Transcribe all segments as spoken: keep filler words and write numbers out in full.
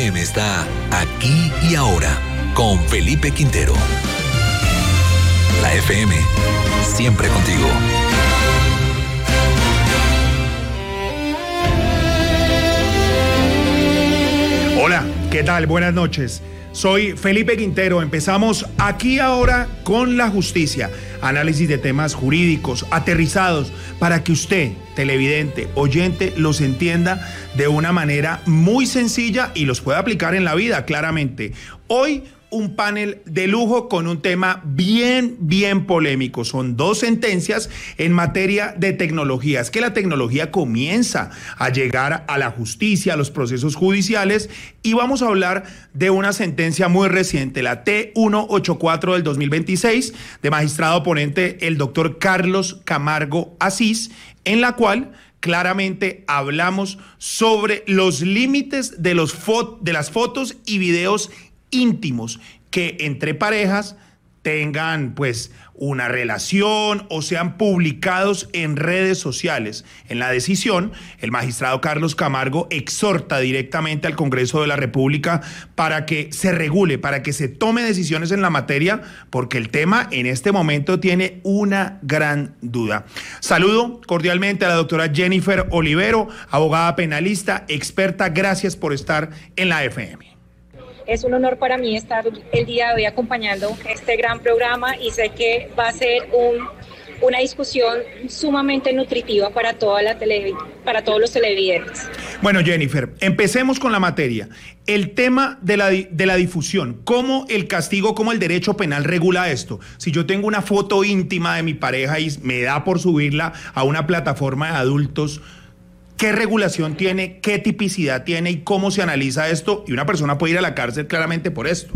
M está aquí y ahora con Felipe Quintero. La F M, siempre contigo. Hola, ¿qué tal? Buenas noches. Soy Felipe Quintero. Empezamos aquí ahora con la justicia. Análisis de temas jurídicos aterrizados para que usted, televidente, oyente, los entienda de una manera muy sencilla y los pueda aplicar en la vida, claramente. Hoy un panel de lujo con un tema bien, bien polémico. Son dos sentencias en materia de tecnología. Es que la tecnología comienza a llegar a la justicia, a los procesos judiciales, y vamos a hablar de una sentencia muy reciente, la T ciento ochenta y cuatro del dos mil veintiséis, de magistrado ponente el doctor Carlos Camargo Asís, en la cual claramente hablamos sobre los límites de, los fo- de las fotos y videos íntimos que entre parejas tengan pues una relación o sean publicados en redes sociales. En la decisión, el magistrado Carlos Camargo exhorta directamente al Congreso de la República para que se regule, para que se tome decisiones en la materia, porque el tema en este momento tiene una gran duda. Saludo cordialmente a la doctora Jennifer Olivero, abogada penalista, experta. Gracias por estar en la F M. Es un honor para mí estar el día de hoy acompañando este gran programa y sé que va a ser un, una discusión sumamente nutritiva para, toda la tele, para todos los televidentes. Bueno, Jennifer, empecemos con la materia. El tema de la, de la difusión, ¿cómo el castigo, cómo el derecho penal regula esto? Si yo tengo una foto íntima de mi pareja y me da por subirla a una plataforma de adultos, ¿qué regulación tiene, qué tipicidad tiene y cómo se analiza esto? Y una persona puede ir a la cárcel claramente por esto.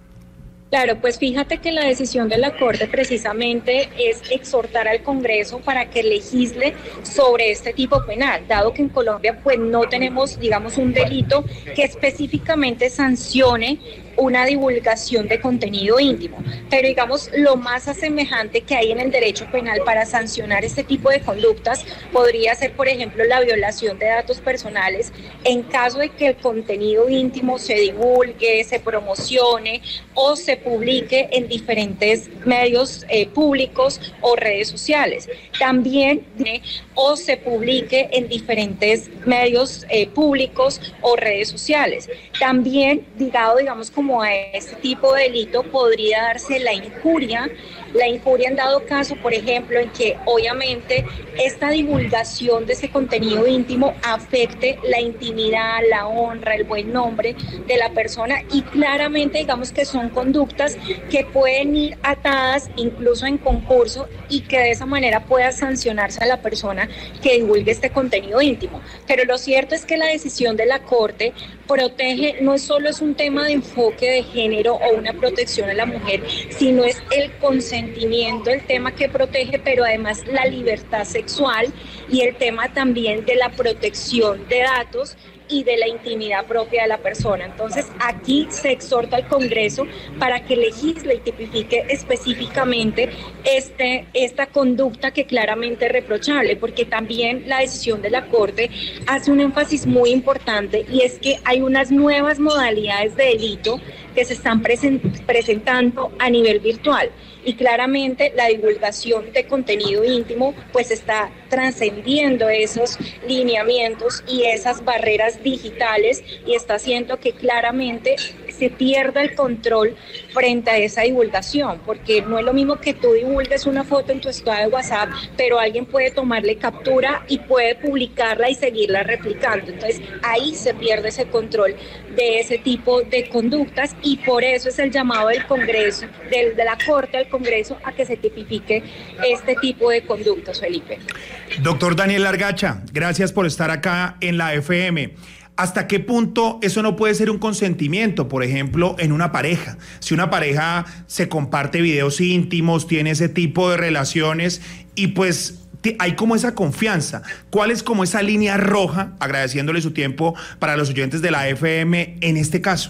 Claro, pues fíjate que la decisión de la Corte precisamente es exhortar al Congreso para que legisle sobre este tipo penal, dado que en Colombia pues no tenemos, digamos, un delito que específicamente sancione una divulgación de contenido íntimo, pero digamos lo más asemejante que hay en el derecho penal para sancionar este tipo de conductas podría ser, por ejemplo, la violación de datos personales en caso de que el contenido íntimo se divulgue, se promocione o se publique en diferentes medios eh, públicos o redes sociales. También eh, o se publique en diferentes medios eh, públicos o redes sociales. También, ligado, digamos, como a este tipo de delito, podría darse la injuria. La injuria en dado caso, por ejemplo, en que obviamente esta divulgación de ese contenido íntimo afecte la intimidad, la honra, el buen nombre de la persona, y claramente digamos que son conductas que pueden ir atadas incluso en concurso y que de esa manera pueda sancionarse a la persona que divulgue este contenido íntimo. Pero lo cierto es que la decisión de la Corte protege, no solo es un tema de enfoque de género o una protección a la mujer, sino es el consentimiento, el tema que protege, pero además la libertad sexual y el tema también de la protección de datos y de la intimidad propia de la persona. Entonces, aquí se exhorta al Congreso para que legisle y tipifique específicamente este, esta conducta que claramente es reprochable, porque también la decisión de la Corte hace un énfasis muy importante, y es que hay unas nuevas modalidades de delito que se están present- presentando a nivel virtual, y claramente la divulgación de contenido íntimo pues está trascendiendo esos lineamientos y esas barreras digitales, y está haciendo que claramente se pierda el control frente a esa divulgación, porque no es lo mismo que tú divulgues una foto en tu estado de WhatsApp, pero alguien puede tomarle captura y puede publicarla y seguirla replicando. Entonces ahí se pierde ese control de ese tipo de conductas, y por eso es el llamado del Congreso, del, de la Corte al Congreso, a que se tipifique este tipo de conductas, Felipe. Doctor Daniel Largacha, gracias por estar acá en la F M. ¿Hasta qué punto eso no puede ser un consentimiento, por ejemplo, en una pareja? Si una pareja se comparte videos íntimos, tiene ese tipo de relaciones y pues hay como esa confianza. ¿Cuál es como esa línea roja, agradeciéndole su tiempo para los oyentes de la F M en este caso?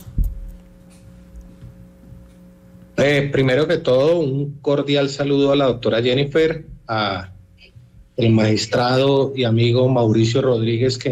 Eh, primero que todo, un cordial saludo a la doctora Jennifer, a el magistrado y amigo Mauricio Rodríguez, que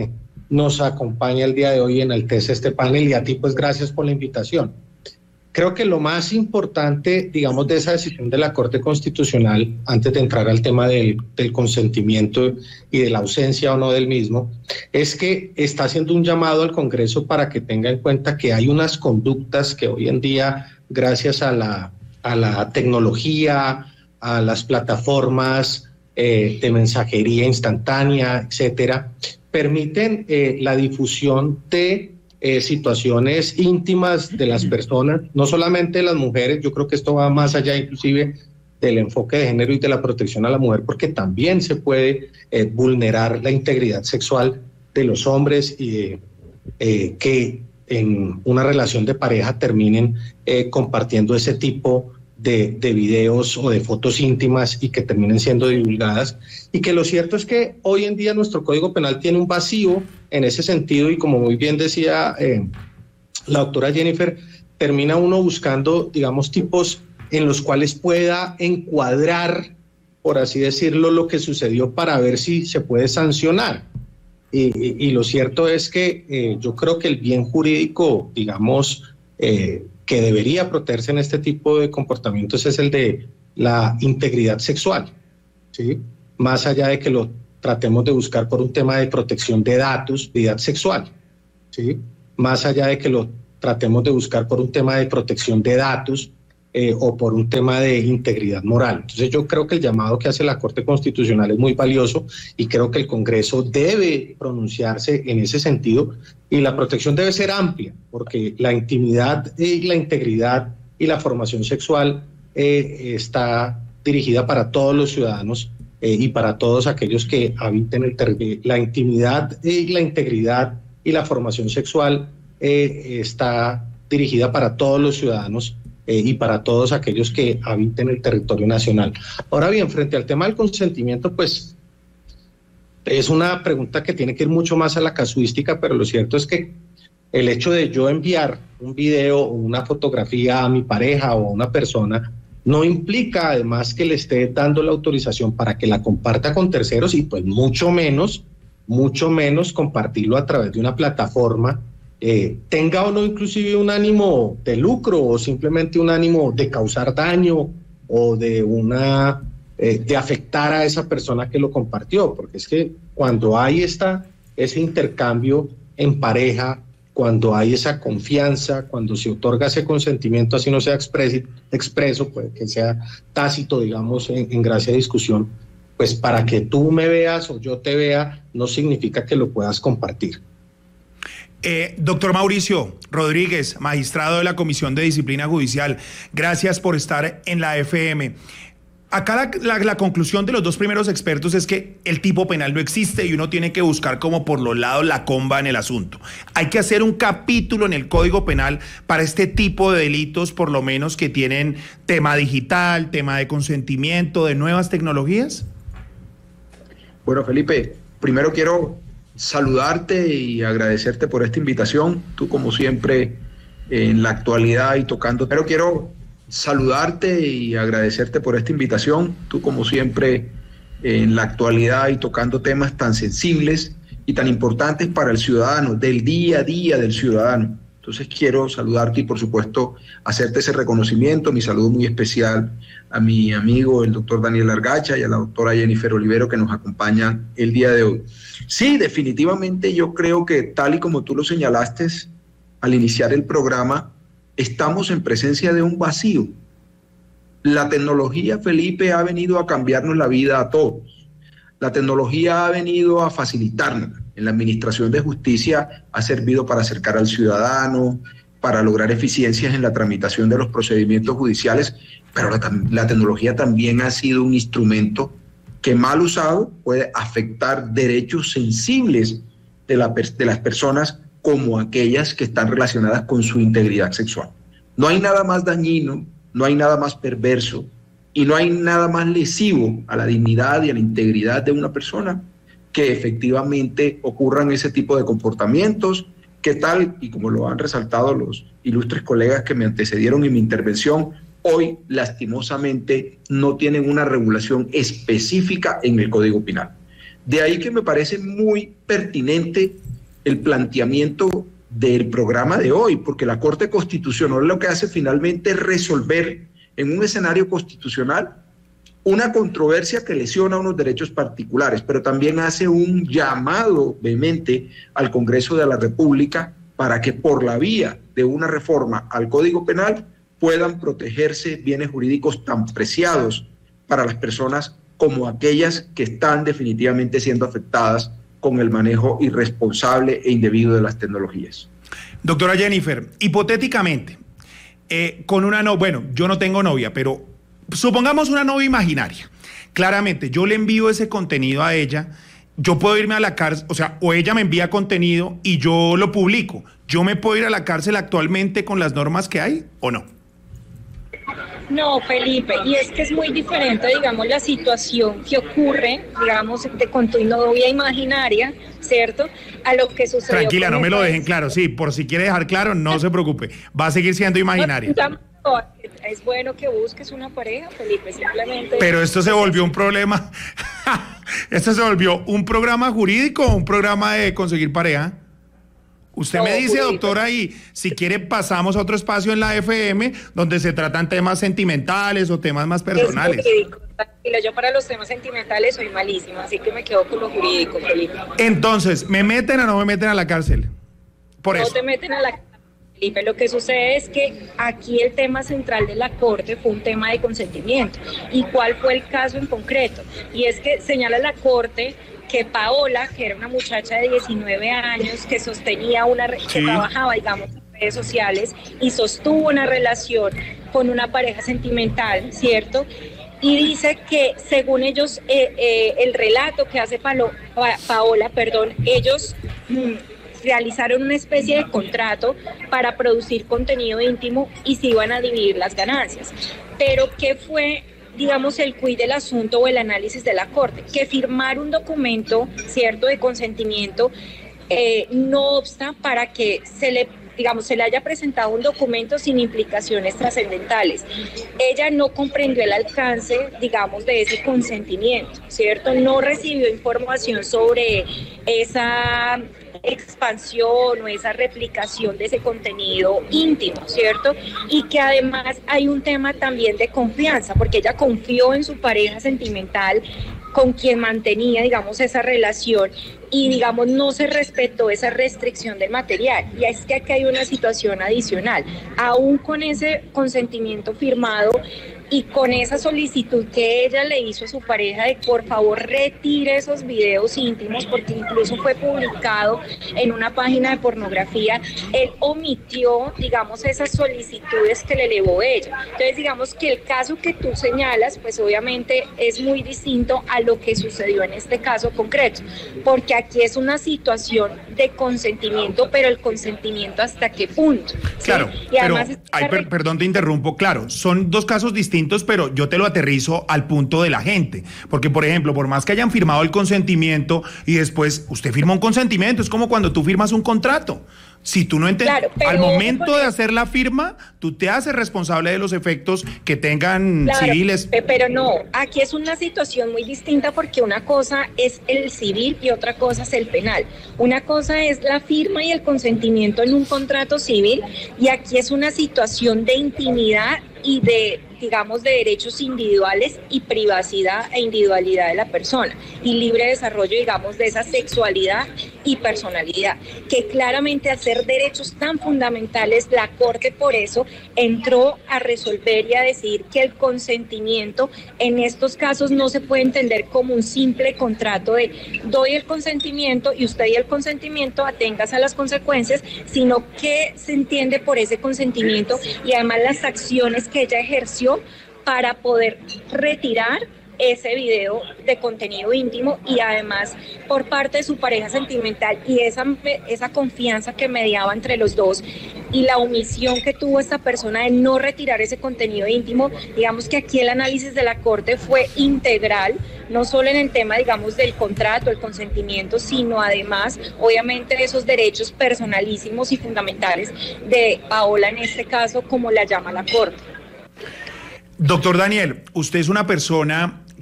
nos acompaña el día de hoy, enaltece este panel, y a ti pues gracias por la invitación. Creo que lo más importante, digamos, de esa decisión de la Corte Constitucional, antes de entrar al tema del, del consentimiento y de la ausencia o no del mismo, es que está haciendo un llamado al Congreso para que tenga en cuenta que hay unas conductas que hoy en día, gracias a la, a la tecnología, a las plataformas eh, de mensajería instantánea, etcétera, permiten eh, la difusión de Eh, situaciones íntimas de las personas, no solamente de las mujeres. Yo creo que esto va más allá inclusive del enfoque de género y de la protección a la mujer, porque también se puede eh, vulnerar la integridad sexual de los hombres y de, eh, que en una relación de pareja terminen eh, compartiendo ese tipo de, de videos o de fotos íntimas y que terminen siendo divulgadas. Y que lo cierto es que hoy en día nuestro Código Penal tiene un vacío en ese sentido, y como muy bien decía eh, la doctora Jennifer, termina uno buscando, digamos, tipos en los cuales pueda encuadrar, por así decirlo, lo que sucedió para ver si se puede sancionar. Y, y, y lo cierto es que eh, yo creo que el bien jurídico, digamos, eh, que debería protegerse en este tipo de comportamientos es el de la integridad sexual, ¿sí? Más allá de que lo tratemos de buscar por un tema de protección de datos, integridad sexual, ¿sí? Más allá de que lo tratemos de buscar por un tema de protección de datos eh, o por un tema de integridad moral. Entonces yo creo que el llamado que hace la Corte Constitucional es muy valioso, y creo que el Congreso debe pronunciarse en ese sentido, y la protección debe ser amplia, porque la intimidad y la integridad y la formación sexual eh, está dirigida para todos los ciudadanos eh, y para todos aquellos que habiten el territorio. La intimidad y la integridad y la formación sexual eh, está dirigida para todos los ciudadanos eh, y para todos aquellos que habiten el territorio nacional. Ahora bien, frente al tema del consentimiento, pues es una pregunta que tiene que ir mucho más a la casuística, pero lo cierto es que el hecho de yo enviar un video o una fotografía a mi pareja o a una persona no implica además que le esté dando la autorización para que la comparta con terceros, y pues mucho menos, mucho menos compartirlo a través de una plataforma, eh, tenga o no inclusive un ánimo de lucro o simplemente un ánimo de causar daño o de una... Eh, de afectar a esa persona que lo compartió, porque es que cuando hay esta, ese intercambio en pareja, cuando hay esa confianza, cuando se otorga ese consentimiento, así no sea expreso, expreso pues que sea tácito, digamos, en, en gracia de discusión, pues para que tú me veas o yo te vea, no significa que lo puedas compartir. Eh, doctor Mauricio Rodríguez, magistrado de la Comisión de Disciplina Judicial, gracias por estar en la F M. Acá la, la, la conclusión de los dos primeros expertos es que el tipo penal no existe y uno tiene que buscar como por los lados la comba en el asunto. Hay que hacer un capítulo en el Código Penal para este tipo de delitos, por lo menos que tienen tema digital, tema de consentimiento, de nuevas tecnologías. Bueno, Felipe, primero quiero saludarte y agradecerte por esta invitación. Tú, como siempre, en la actualidad y tocando, pero quiero saludarte y agradecerte por esta invitación. Tú, como siempre, en la actualidad y tocando temas tan sensibles y tan importantes para el ciudadano, del día a día del ciudadano. Entonces quiero saludarte y, por supuesto, hacerte ese reconocimiento. Mi saludo muy especial a mi amigo, el doctor Daniel Argacha, y a la doctora Jennifer Olivero, que nos acompañan el día de hoy. Sí, definitivamente yo creo que, tal y como tú lo señalaste al iniciar el programa, estamos en presencia de un vacío. La tecnología, Felipe, ha venido a cambiarnos la vida a todos. La tecnología ha venido a facilitarnos. En la administración de justicia ha servido para acercar al ciudadano, para lograr eficiencias en la tramitación de los procedimientos judiciales, pero la, la tecnología también ha sido un instrumento que, mal usado, puede afectar derechos sensibles de, la, de las personas, como aquellas que están relacionadas con su integridad sexual. No hay nada más dañino, no hay nada más perverso y no hay nada más lesivo a la dignidad y a la integridad de una persona que efectivamente ocurran ese tipo de comportamientos que, tal y como lo han resaltado los ilustres colegas que me antecedieron en mi intervención, hoy lastimosamente no tienen una regulación específica en el Código Penal. De ahí que me parece muy pertinente el planteamiento del programa de hoy, porque la Corte Constitucional lo que hace finalmente es resolver en un escenario constitucional una controversia que lesiona unos derechos particulares, pero también hace un llamado vehemente al Congreso de la República para que por la vía de una reforma al Código Penal puedan protegerse bienes jurídicos tan preciados para las personas como aquellas que están definitivamente siendo afectadas con el manejo irresponsable e indebido de las tecnologías. Doctora Jennifer, hipotéticamente, eh, con una no, bueno, yo no tengo novia, pero supongamos una novia imaginaria. Claramente, yo le envío ese contenido a ella, yo puedo irme a la cárcel, o sea, o ella me envía contenido y yo lo publico. ¿Yo me puedo ir a la cárcel actualmente con las normas que hay o no? No, Felipe, y es que es muy diferente, digamos, la situación que ocurre, digamos, de, con tu novia imaginaria, ¿cierto? A lo que sucedió. Tranquila, no me lo dejen país. claro, sí, por si quiere dejar claro, no se preocupe, va a seguir siendo imaginaria. Es bueno que busques una pareja, Felipe, simplemente... Pero esto se volvió un problema, esto se volvió un programa jurídico o un programa de conseguir pareja. Usted no, me dice, jurídico. Doctora, y si quiere pasamos a otro espacio en la F M donde se tratan temas sentimentales o temas más personales. Es jurídico, tranquilo, yo para los temas sentimentales soy malísima, así que me quedo con lo jurídico, Felipe. Entonces, ¿me meten o no me meten a la cárcel? Por no eso. te meten a la cárcel, Felipe. Lo que sucede es que aquí el tema central de la Corte fue un tema de consentimiento. ¿Y cuál fue el caso en concreto? Y es que señala la Corte que Paola, que era una muchacha de diecinueve años, que sostenía una, sí. que trabajaba, digamos, en redes sociales y sostuvo una relación con una pareja sentimental, ¿cierto? Y dice que según ellos, eh, eh, el relato que hace Palo, pa, Paola, perdón, ellos mmm, realizaron una especie de contrato para producir contenido íntimo y se iban a dividir las ganancias. Pero ¿qué fue, digamos, el quid del asunto o el análisis de la Corte? Que firmar un documento, cierto, de consentimiento eh, no obsta para que se le, digamos, se le haya presentado un documento sin implicaciones trascendentales. Ella no comprendió el alcance, digamos, de ese consentimiento, ¿cierto? No recibió información sobre esa expansión o esa replicación de ese contenido íntimo, ¿cierto? Y que además hay un tema también de confianza, porque ella confió en su pareja sentimental con quien mantenía, digamos, esa relación y, digamos, no se respetó esa restricción del material. Y es que aquí hay una situación adicional. Aún con ese consentimiento firmado y con esa solicitud que ella le hizo a su pareja de por favor retire esos videos íntimos, porque incluso fue publicado en una página de pornografía, él omitió, digamos, esas solicitudes que le elevó ella. Entonces, digamos que el caso que tú señalas, pues obviamente es muy distinto a lo que sucedió en este caso concreto, porque aquí es una situación de consentimiento, pero el consentimiento hasta qué punto. Claro, ¿sí? Y además pero, ay, per, perdón te interrumpo, claro, son dos casos distintos, pero yo te lo aterrizo al punto de la gente, porque por ejemplo, por más que hayan firmado el consentimiento y después usted firma un consentimiento, es como cuando tú firmas un contrato. Si tú no entiendes, claro, al momento de hacer la firma, tú te haces responsable de los efectos que tengan claro, civiles. Pero no, aquí es una situación muy distinta porque una cosa es el civil y otra cosa es el penal. Una cosa es la firma y el consentimiento en un contrato civil y aquí es una situación de intimidad y de, digamos, de derechos individuales y privacidad e individualidad de la persona y libre desarrollo, digamos, de esa sexualidad y personalidad, que claramente al ser derechos tan fundamentales, la Corte por eso entró a resolver y a decir que el consentimiento en estos casos no se puede entender como un simple contrato de doy el consentimiento y usted y el consentimiento aténgase a las consecuencias, sino que se entiende por ese consentimiento y además las acciones que ella ejerció para poder retirar ese video de contenido íntimo y además por parte de su pareja sentimental y esa, esa confianza que mediaba entre los dos y la omisión que tuvo esta persona de no retirar ese contenido íntimo, digamos que aquí el análisis de la Corte fue integral, no solo en el tema, digamos, del contrato, el consentimiento, sino además, obviamente, de esos derechos personalísimos y fundamentales de Paola en este caso, como la llama la Corte. Doctor Daniel, usted es una persona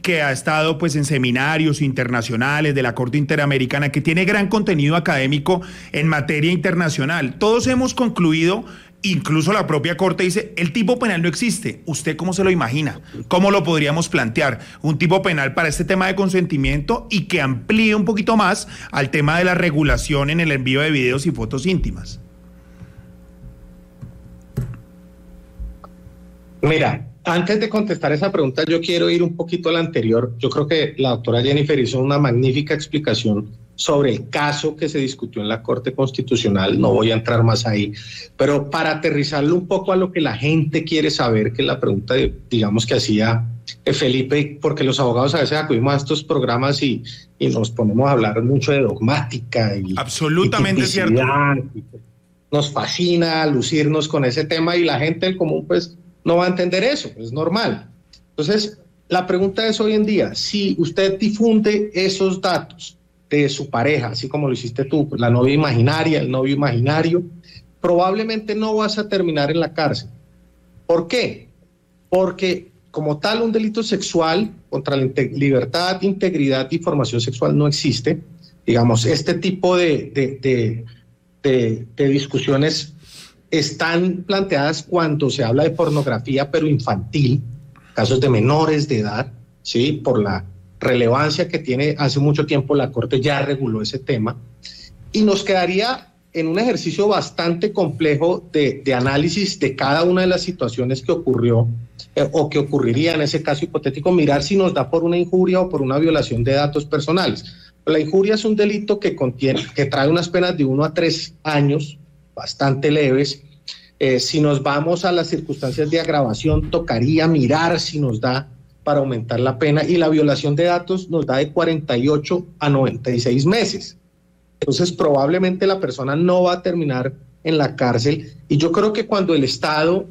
que ha estado pues en seminarios internacionales de la Corte Interamericana, que tiene gran contenido académico en materia internacional. Todos hemos concluido, incluso la propia Corte dice, el tipo penal no existe. ¿Usted cómo se lo imagina? ¿Cómo lo podríamos plantear? Un tipo penal para este tema de consentimiento y que amplíe un poquito más al tema de la regulación en el envío de videos y fotos íntimas. Mira, antes de contestar esa pregunta, yo quiero ir un poquito a la anterior. Yo creo que la doctora Jennifer hizo una magnífica explicación sobre el caso que se discutió en la Corte Constitucional. No voy a entrar más ahí, pero para aterrizarlo un poco a lo que la gente quiere saber, que es la pregunta, de, digamos, que hacía Felipe, porque los abogados a veces acudimos a estos programas y, y nos ponemos a hablar mucho de dogmática. Y, absolutamente y cierto. Y nos fascina lucirnos con ese tema y la gente del común, pues, no va a entender eso, es normal. Entonces, la pregunta es hoy en día, si usted difunde esos datos de su pareja, así como lo hiciste tú, la novia imaginaria, el novio imaginario, probablemente no vas a terminar en la cárcel. ¿Por qué? Porque como tal un delito sexual contra la libertad, integridad y formación sexual no existe. Digamos, este tipo de, de, de, de, de discusiones están planteadas cuando se habla de pornografía, pero infantil, casos de menores de edad, ¿sí? Por la relevancia que tiene, hace mucho tiempo la Corte ya reguló ese tema, y nos quedaría en un ejercicio bastante complejo de, de análisis de cada una de las situaciones que ocurrió eh, o que ocurriría en ese caso hipotético, mirar si nos da por una injuria o por una violación de datos personales. La injuria es un delito que contiene, que trae unas penas de uno a tres años, bastante leves. Eh, si nos vamos a las circunstancias de agravación, tocaría mirar si nos da para aumentar la pena, y la violación de datos nos da de cuarenta y ocho a noventa y seis meses. Entonces probablemente la persona no va a terminar en la cárcel, y yo creo que cuando el Estado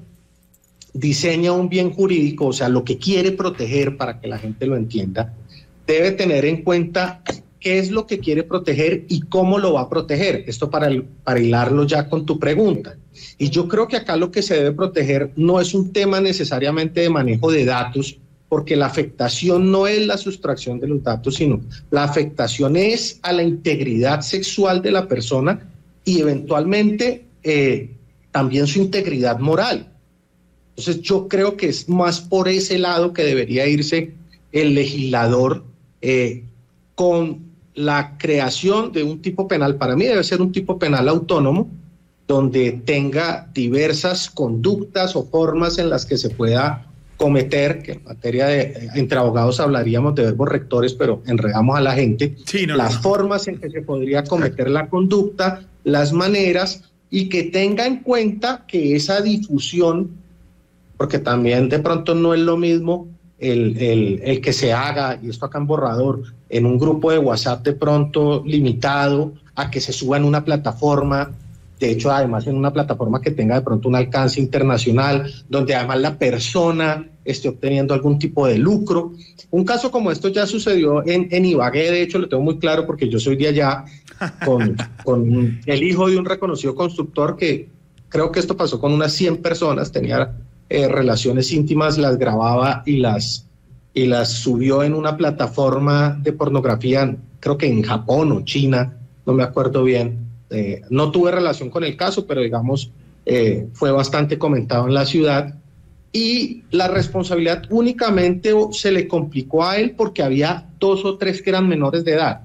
diseña un bien jurídico, o sea, lo que quiere proteger, para que la gente lo entienda, debe tener en cuenta qué es lo que quiere proteger y cómo lo va a proteger. Esto para, para hilarlo ya con tu pregunta. Y yo creo que acá lo que se debe proteger no es un tema necesariamente de manejo de datos, porque la afectación no es la sustracción de los datos, sino la afectación es a la integridad sexual de la persona y eventualmente eh, también su integridad moral. Entonces yo creo que es más por ese lado que debería irse el legislador eh, con la creación de un tipo penal. Para mí debe ser un tipo penal autónomo, donde tenga diversas conductas o formas en las que se pueda cometer, que en materia de, entre abogados hablaríamos de verbos rectores, pero enredamos a la gente, sí, no, las no. formas en que se podría cometer la conducta, las maneras, y que tenga en cuenta que esa difusión, porque también de pronto no es lo mismo el, el, el que se haga, y esto acá en borrador, en un grupo de WhatsApp de pronto limitado, a que se suba en una plataforma, de hecho además en una plataforma que tenga de pronto un alcance internacional, donde además la persona esté obteniendo algún tipo de lucro. Un caso como esto ya sucedió en, en Ibagué, de hecho lo tengo muy claro porque yo soy de allá, con, con el hijo de un reconocido constructor, que creo que esto pasó con unas cien personas, tenía eh, relaciones íntimas, las grababa y las, y las subió en una plataforma de pornografía, creo que en Japón o China, no me acuerdo bien. Eh, no tuve relación con el caso, pero digamos, eh, fue bastante comentado en la ciudad, y la responsabilidad únicamente se le complicó a él porque había dos o tres que eran menores de edad.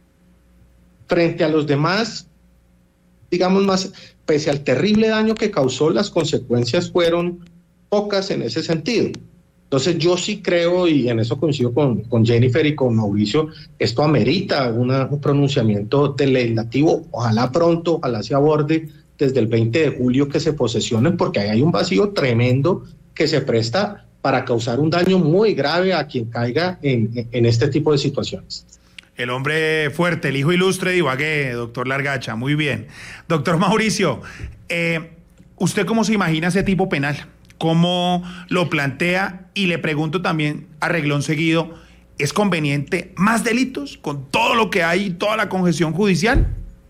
Frente a los demás, digamos más, pese al terrible daño que causó, las consecuencias fueron pocas en ese sentido. Entonces yo sí creo, y en eso coincido con, con Jennifer y con Mauricio, esto amerita una, un pronunciamiento del legislativo, ojalá pronto, ojalá se aborde desde el veinte de julio que se posesionen, porque ahí hay un vacío tremendo que se presta para causar un daño muy grave a quien caiga en, en este tipo de situaciones. El hombre fuerte, el hijo ilustre de Ibagué, doctor Largacha, muy bien. Doctor Mauricio, eh, ¿usted cómo se imagina ese tipo penal? ¿Cómo lo plantea? Y le pregunto también, a reglón seguido, ¿es conveniente más delitos con todo lo que hay, toda la congestión judicial?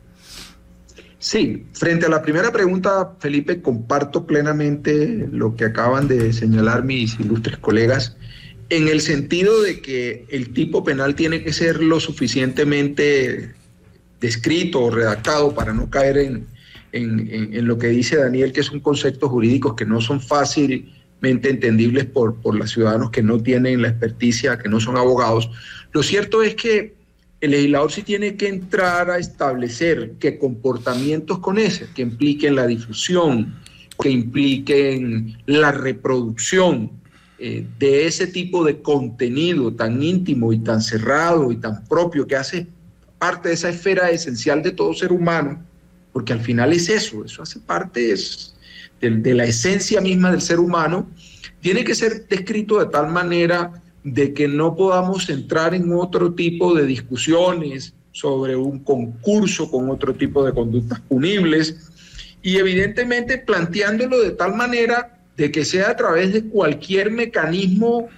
Sí, frente a la primera pregunta, Felipe, comparto plenamente lo que acaban de señalar mis ilustres colegas. en el sentido de que el tipo penal tiene que ser lo suficientemente descrito o redactado para no caer en, en, en, en lo que dice Daniel, que son conceptos jurídicos que no son fácilmente entendibles por, por los ciudadanos que no tienen la experticia, que no son abogados. Lo cierto es que el legislador sí tiene que entrar a establecer que comportamientos con ese, que impliquen la difusión, que impliquen la reproducción eh, de ese tipo de contenido tan íntimo y tan cerrado y tan propio, que hace parte de esa esfera esencial de todo ser humano, porque al final es eso, eso hace parte es de, de la esencia misma del ser humano, tiene que ser descrito de tal manera de que no podamos entrar en otro tipo de discusiones sobre un concurso con otro tipo de conductas punibles, y evidentemente planteándolo de tal manera de que sea a través de cualquier mecanismo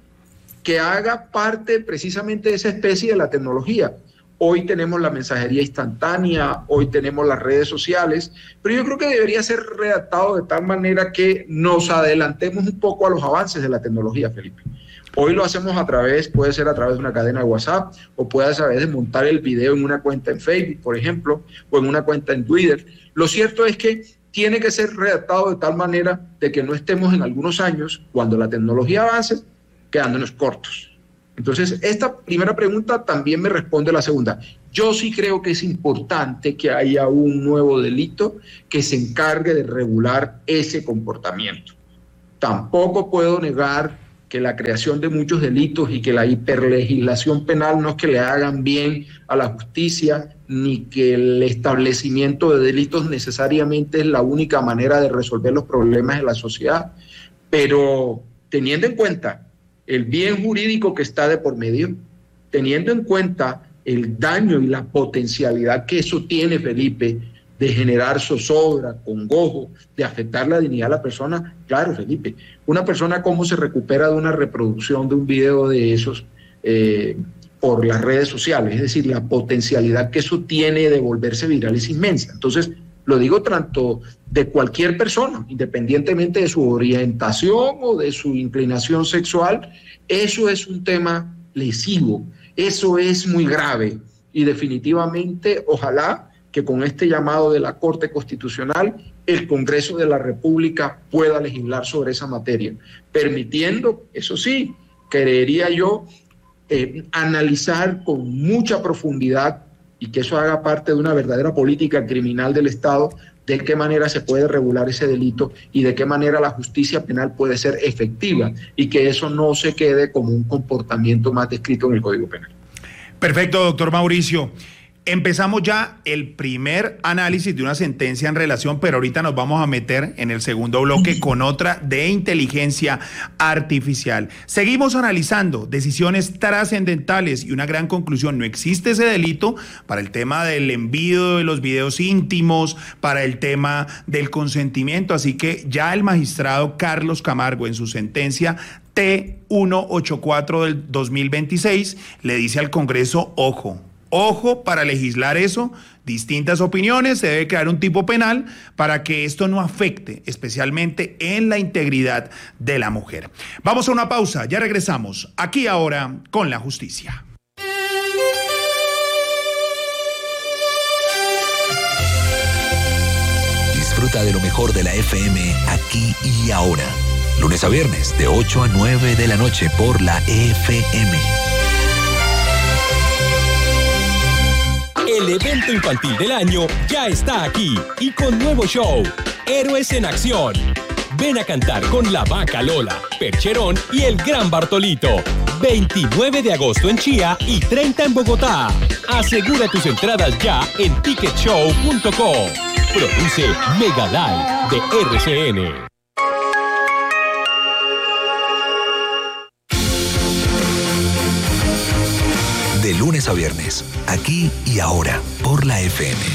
que haga parte precisamente de esa especie de la tecnología. Hoy tenemos la mensajería instantánea, hoy tenemos las redes sociales, pero yo creo que debería ser redactado de tal manera que nos adelantemos un poco a los avances de la tecnología, Felipe. Hoy lo hacemos a través, puede ser a través de una cadena de WhatsApp, o puede ser a través de montar el video en una cuenta en Facebook, por ejemplo, o en una cuenta en Twitter. Lo cierto es que tiene que ser redactado de tal manera de que no estemos en algunos años, cuando la tecnología avance, quedándonos cortos. Entonces, esta primera pregunta también me responde la segunda. Yo sí creo que es importante que haya un nuevo delito que se encargue de regular ese comportamiento. Tampoco puedo negar que la creación de muchos delitos y que la hiperlegislación penal no es que le hagan bien a la justicia, ni que el establecimiento de delitos necesariamente es la única manera de resolver los problemas de la sociedad, pero teniendo en cuenta el bien jurídico que está de por medio, teniendo en cuenta el daño y la potencialidad que eso tiene, Felipe, de generar zozobra, congojo, de afectar la dignidad de la persona. Claro, Felipe, una persona cómo se recupera de una reproducción de un video de esos eh, por las redes sociales, es decir, la potencialidad que eso tiene de volverse viral es inmensa. Entonces, lo digo tanto de cualquier persona, independientemente de su orientación o de su inclinación sexual, eso es un tema lesivo, eso es muy grave y definitivamente, ojalá que con este llamado de la Corte Constitucional, el Congreso de la República pueda legislar sobre esa materia, permitiendo, eso sí, creería yo, eh, analizar con mucha profundidad y que eso haga parte de una verdadera política criminal del Estado, de qué manera se puede regular ese delito y de qué manera la justicia penal puede ser efectiva y que eso no se quede como un comportamiento más descrito en el Código Penal. Perfecto, doctor Mauricio. Empezamos ya el primer análisis de una sentencia en relación, pero ahorita nos vamos a meter en el segundo bloque con otra de inteligencia artificial. Seguimos analizando decisiones trascendentales y una gran conclusión. No existe ese delito para el tema del envío de los videos íntimos, para el tema del consentimiento. Así que ya el magistrado Carlos Camargo en su sentencia T ciento ochenta y cuatro del dos mil veintiséis le dice al Congreso, ojo, Ojo, para legislar eso, distintas opiniones, se debe crear un tipo penal para que esto no afecte especialmente en la integridad de la mujer. Vamos a una pausa, ya regresamos aquí ahora con la justicia. Disfruta de lo mejor de la F M aquí y ahora. Lunes a viernes de ocho a nueve de la noche por la F M. El evento infantil del año ya está aquí y con nuevo show, Héroes en Acción. Ven a cantar con la Vaca Lola, Percherón y el Gran Bartolito. veintinueve de agosto en Chía y treinta en Bogotá. Asegura tus entradas ya en ticket show punto com. Produce Mega Live de R C N. De lunes a viernes, aquí y ahora, por la F M.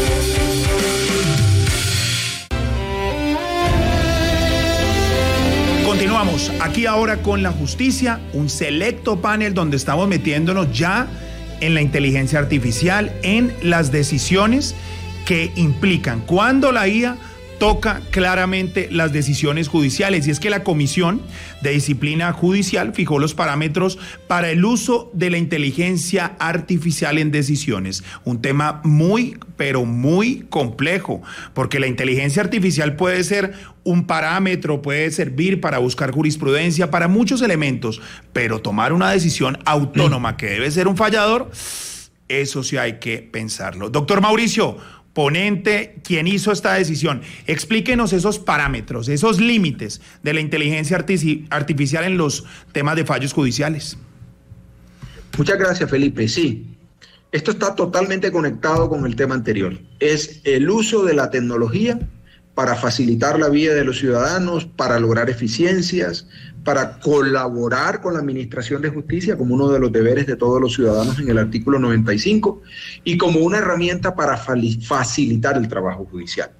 Continuamos aquí ahora con la justicia, un selecto panel donde estamos metiéndonos ya en la inteligencia artificial, en las decisiones que implican cuando la I A toca claramente las decisiones judiciales, y es que la Comisión de Disciplina Judicial fijó los parámetros para el uso de la inteligencia artificial en decisiones, un tema muy, pero muy complejo, porque la inteligencia artificial puede ser un parámetro, puede servir para buscar jurisprudencia, para muchos elementos, pero tomar una decisión autónoma que debe ser un fallador, eso sí hay que pensarlo. Doctor Mauricio, ponente, quien hizo esta decisión, explíquenos esos parámetros, esos límites de la inteligencia artifici- artificial en los temas de fallos judiciales. Muchas gracias, Felipe. Sí, esto está totalmente conectado con el tema anterior. Es el uso de la tecnología para facilitar la vida de los ciudadanos, para lograr eficiencias, para colaborar con la Administración de Justicia como uno de los deberes de todos los ciudadanos en el artículo noventa y cinco y como una herramienta para facilitar el trabajo judicial.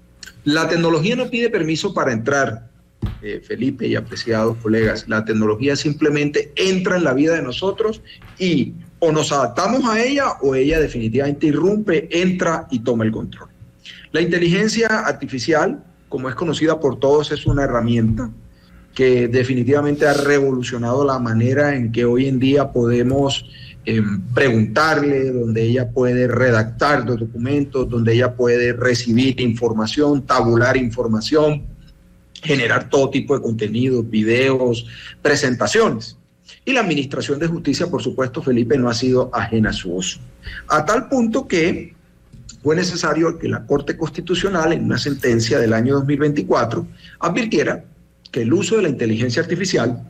La tecnología no pide permiso para entrar, eh, Felipe y apreciados colegas. La tecnología simplemente entra en la vida de nosotros y o nos adaptamos a ella o ella definitivamente irrumpe, entra y toma el control. La inteligencia artificial, como es conocida por todos, es una herramienta que definitivamente ha revolucionado la manera en que hoy en día podemos eh, preguntarle, donde ella puede redactar los documentos, donde ella puede recibir información, tabular información, generar todo tipo de contenidos, videos, presentaciones. Y la Administración de Justicia, por supuesto, Felipe, no ha sido ajena a su uso. A tal punto que fue necesario que la Corte Constitucional, en una sentencia del año dos mil veinticuatro, advirtiera que el uso de la inteligencia artificial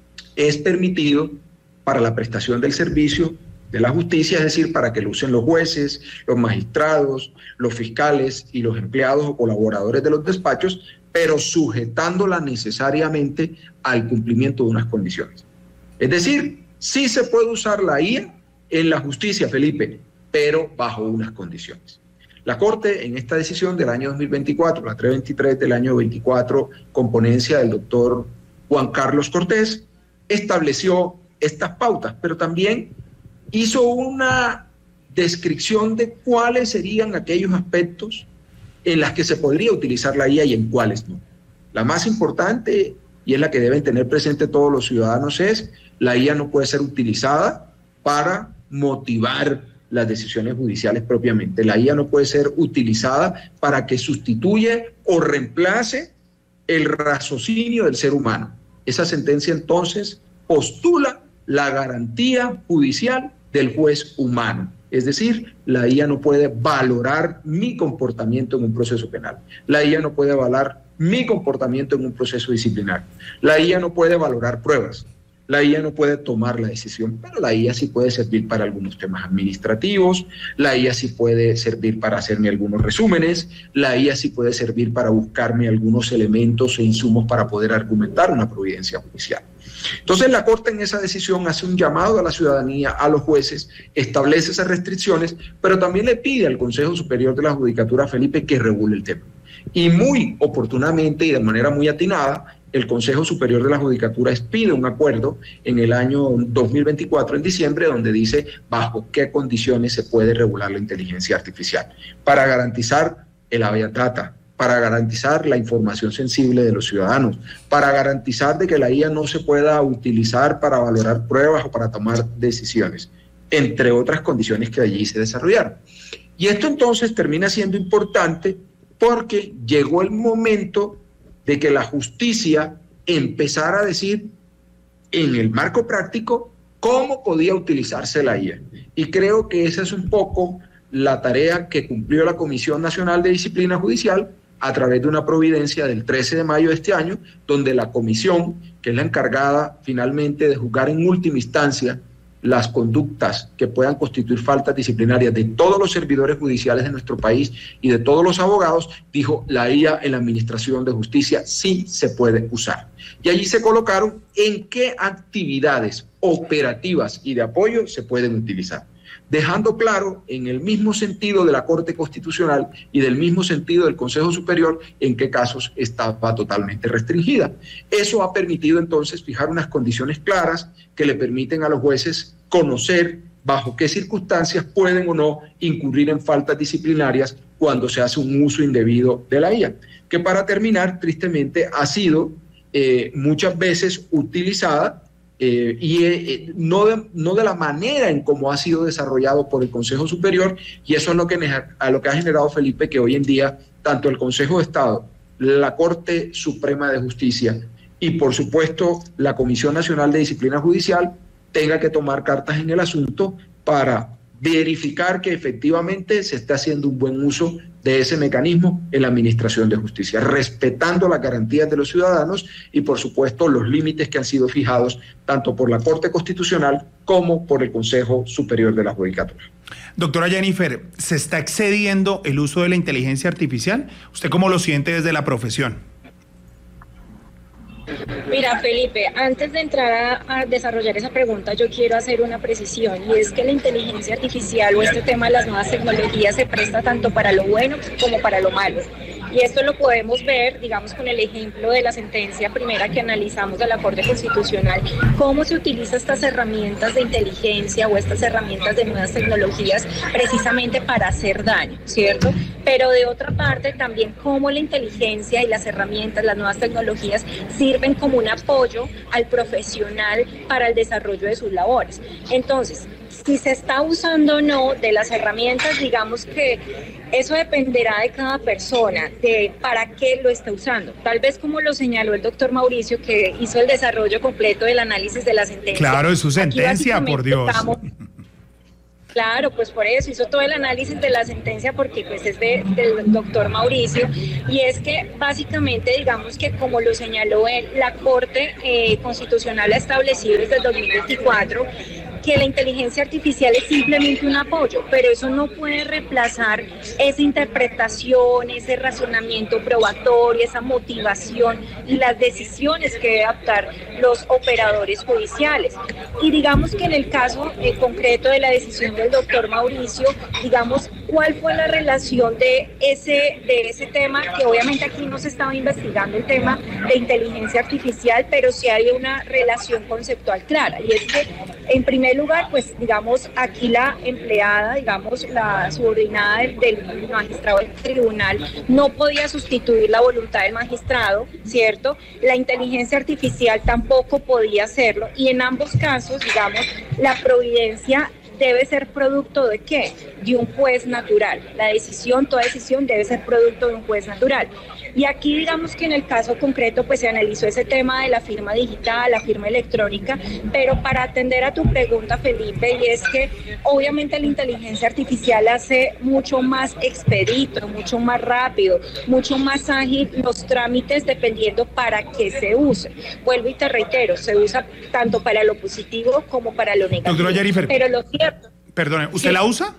es permitido para la prestación del servicio de la justicia, es decir, para que lo usen los jueces, los magistrados, los fiscales y los empleados o colaboradores de los despachos, pero sujetándola necesariamente al cumplimiento de unas condiciones. Es decir, sí se puede usar la I A en la justicia, Felipe, pero bajo unas condiciones. La Corte, en esta decisión del año dos mil veinticuatro, la trescientos veintitrés del año veinticuatro, con ponencia del doctor Juan Carlos Cortés, estableció estas pautas, pero también hizo una descripción de cuáles serían aquellos aspectos en los que se podría utilizar la I A y en cuáles no. La más importante, y es la que deben tener presente todos los ciudadanos, es la I A no puede ser utilizada para motivar las decisiones judiciales propiamente. La I A no puede ser utilizada para que sustituya o reemplace el raciocinio del ser humano. Esa sentencia entonces postula la garantía judicial del juez humano. Es decir, la I A no puede valorar mi comportamiento en un proceso penal. La I A no puede valorar mi comportamiento en un proceso disciplinario. La I A no puede valorar pruebas. La I A no puede tomar la decisión, pero la I A sí puede servir para algunos temas administrativos, la I A sí puede servir para hacerme algunos resúmenes, la I A sí puede servir para buscarme algunos elementos e insumos para poder argumentar una providencia judicial. Entonces la Corte en esa decisión hace un llamado a la ciudadanía, a los jueces, establece esas restricciones, pero también le pide al Consejo Superior de la Judicatura, Felipe, que regule el tema. Y muy oportunamente y de manera muy atinada, el Consejo Superior de la Judicatura expide un acuerdo en el año dos mil veinticuatro, en diciembre, donde dice bajo qué condiciones se puede regular la inteligencia artificial para garantizar el habeas data, para garantizar la información sensible de los ciudadanos, para garantizar de que la I A no se pueda utilizar para valorar pruebas o para tomar decisiones, entre otras condiciones que allí se desarrollaron. Y esto entonces termina siendo importante porque llegó el momento de que la justicia empezara a decir en el marco práctico cómo podía utilizarse la I A. Y creo que esa es un poco la tarea que cumplió la Comisión Nacional de Disciplina Judicial a través de una providencia del trece de mayo de este año, donde la comisión, que es la encargada finalmente de juzgar en última instancia las conductas que puedan constituir faltas disciplinarias de todos los servidores judiciales de nuestro país y de todos los abogados, dijo la I A en la Administración de Justicia sí se puede usar. Y allí se colocaron en qué actividades operativas y de apoyo se pueden utilizar, dejando claro en el mismo sentido de la Corte Constitucional y del mismo sentido del Consejo Superior en qué casos estaba totalmente restringida. Eso ha permitido entonces fijar unas condiciones claras que le permiten a los jueces conocer bajo qué circunstancias pueden o no incurrir en faltas disciplinarias cuando se hace un uso indebido de la I A, que para terminar, tristemente, ha sido eh, muchas veces utilizada eh, y eh, no, de, no de la manera en cómo ha sido desarrollado por el Consejo Superior, y eso es lo que, a lo que ha generado, Felipe, que hoy en día tanto el Consejo de Estado, la Corte Suprema de Justicia y, por supuesto, la Comisión Nacional de Disciplina Judicial tenga que tomar cartas en el asunto para verificar que efectivamente se está haciendo un buen uso de ese mecanismo en la administración de justicia, respetando las garantías de los ciudadanos y, por supuesto, los límites que han sido fijados tanto por la Corte Constitucional como por el Consejo Superior de la Judicatura. Doctora Jennifer, ¿se está excediendo el uso de la inteligencia artificial? ¿Usted cómo lo siente desde la profesión? Mira, Felipe, antes de entrar a, a desarrollar esa pregunta, yo quiero hacer una precisión, y es que la inteligencia artificial o este tema de las nuevas tecnologías se presta tanto para lo bueno como para lo malo. Y esto lo podemos ver, digamos, con el ejemplo de la sentencia primera que analizamos de la Corte Constitucional, cómo se utilizan estas herramientas de inteligencia o estas herramientas de nuevas tecnologías precisamente para hacer daño, ¿cierto? Pero de otra parte también cómo la inteligencia y las herramientas, las nuevas tecnologías sirven como un apoyo al profesional para el desarrollo de sus labores. Entonces, si se está usando o no de las herramientas, digamos que eso dependerá de cada persona, de para qué lo está usando. Tal vez como lo señaló el doctor Mauricio, que hizo el desarrollo completo del análisis de la sentencia. Claro, es su sentencia, por Dios. Estamos, claro, pues por eso hizo todo el análisis de la sentencia, porque pues es de, del doctor Mauricio, y es que básicamente digamos que como lo señaló él, la Corte eh, Constitucional ha establecido desde el dos mil veinticuatro que la inteligencia artificial es simplemente un apoyo, pero eso no puede reemplazar esa interpretación, ese razonamiento probatorio, esa motivación y las decisiones que deben adoptar los operadores judiciales. Y digamos que en el caso eh, concreto de la decisión del doctor Mauricio, digamos, ¿cuál fue la relación de ese, de ese tema? Que obviamente aquí no se estaba investigando el tema de inteligencia artificial, pero sí hay una relación conceptual clara, y es que en primer lugar, pues digamos, aquí la empleada, digamos, la subordinada del, del magistrado del tribunal no podía sustituir la voluntad del magistrado, ¿cierto? La inteligencia artificial tampoco podía hacerlo, y en ambos casos, digamos, la providencia debe ser producto ¿de qué? De un juez natural. La decisión, toda decisión debe ser producto de un juez natural. Y aquí digamos que en el caso concreto pues se analizó ese tema de la firma digital, la firma electrónica, pero para atender a tu pregunta, Felipe, y es que obviamente la inteligencia artificial hace mucho más expedito, mucho más rápido, mucho más ágil los trámites dependiendo para qué se use. Vuelvo y te reitero, se usa tanto para lo positivo como para lo negativo. Doctora Jennifer, pero lo cierto... Perdone, ¿usted sí. la usa?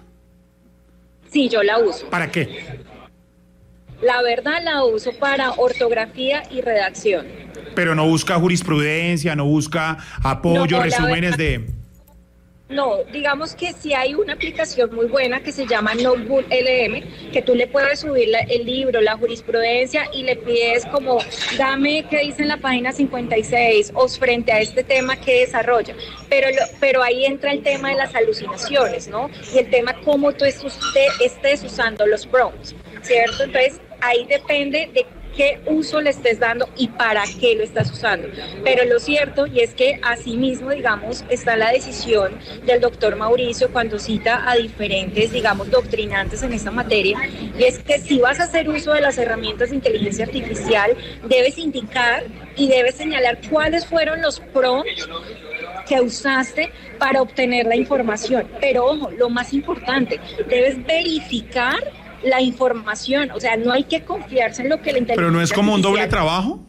Sí, yo la uso. ¿Para qué? La verdad la uso para ortografía y redacción. Pero no busca jurisprudencia, no busca apoyo, no, resúmenes de... No, digamos que sí hay una aplicación muy buena que se llama Notebook L M, que tú le puedes subir la, el libro, la jurisprudencia, y le pides como, dame qué dice en la página cincuenta y seis, o frente a este tema que desarrolla. Pero, lo, pero ahí entra el tema de las alucinaciones, ¿no? Y el tema cómo tú estés, estés usando los prompts, ¿cierto? Entonces, ahí depende de qué uso le estés dando y para qué lo estás usando. Pero lo cierto, y es que asimismo, digamos, está la decisión del doctor Mauricio cuando cita a diferentes, digamos, doctrinantes en esta materia, y es que si vas a hacer uso de las herramientas de inteligencia artificial, debes indicar y debes señalar cuáles fueron los prompts que usaste para obtener la información. Pero ojo, lo más importante, debes verificar la información, o sea, no hay que confiarse en lo que la inteligencia ¿Pero no es como un doble artificial... trabajo?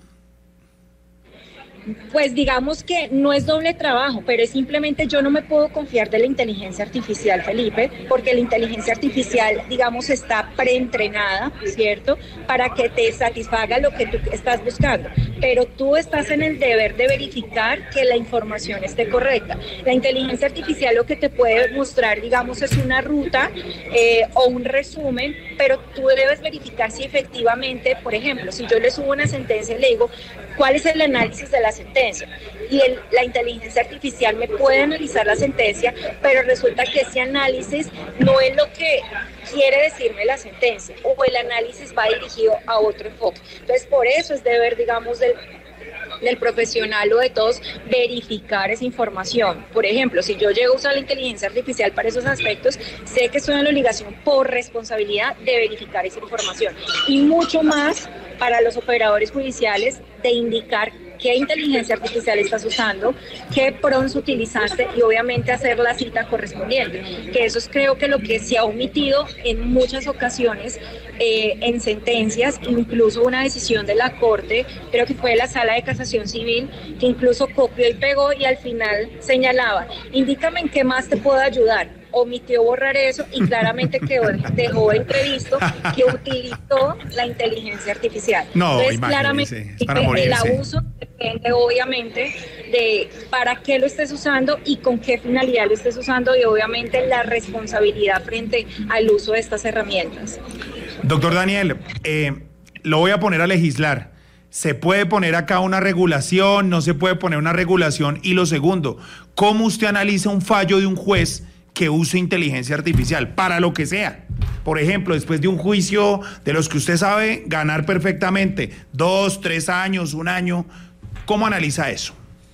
Pues digamos que no es doble trabajo, pero es simplemente yo no me puedo confiar de la inteligencia artificial, Felipe, porque la inteligencia artificial, digamos, está preentrenada, ¿cierto?, para que te satisfaga lo que tú estás buscando, pero tú estás en el deber de verificar que la información esté correcta. La inteligencia artificial lo que te puede mostrar, digamos, es una ruta eh, o un resumen, pero tú debes verificar si efectivamente, por ejemplo, si yo le subo una sentencia y le digo, ¿cuál es el análisis de la sentencia? sentencia. Y el, la inteligencia artificial me puede analizar la sentencia, pero resulta que ese análisis no es lo que quiere decirme la sentencia, o el análisis va dirigido a otro enfoque. Entonces, por eso es deber, digamos, del del profesional o de todos verificar esa información. Por ejemplo, si yo llego a usar la inteligencia artificial para esos aspectos, sé que estoy en la obligación por responsabilidad de verificar esa información, y mucho más para los operadores judiciales de indicar qué inteligencia artificial estás usando, qué prompts utilizaste y obviamente hacer la cita correspondiente, que eso es creo que lo que se ha omitido en muchas ocasiones eh, en sentencias, incluso una decisión de la Corte, creo que fue de la Sala de Casación Civil, que incluso copió y pegó y al final señalaba, indícame en qué más te puedo ayudar. Omitió borrar eso y claramente quedó, dejó entrevisto que utilizó la inteligencia artificial. No, entonces claramente el abuso depende obviamente de para qué lo estés usando y con qué finalidad lo estés usando, y obviamente la responsabilidad frente al uso de estas herramientas. Doctor Daniel, eh, lo voy a poner a legislar. ¿Se puede poner acá una regulación? ¿No se puede poner una regulación? Y lo segundo, ¿cómo usted analiza un fallo de un juez que use inteligencia artificial para lo que sea? Por ejemplo, después de un juicio de los que usted sabe ganar perfectamente, dos, tres años, un año, ¿cómo analiza eso?